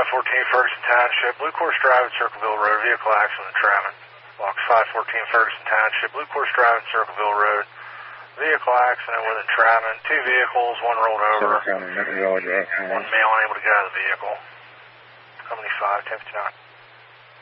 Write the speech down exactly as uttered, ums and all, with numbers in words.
fourteen Ferguson Township, Blue Course Drive at Circleville Road, vehicle accident, entrapment. Box five fourteen Ferguson Township, Blue Course Drive at Circleville Road, vehicle accident with entrapment. Two vehicles, one rolled over. One male unable to get out of the vehicle. Company five, ten fifty-nine.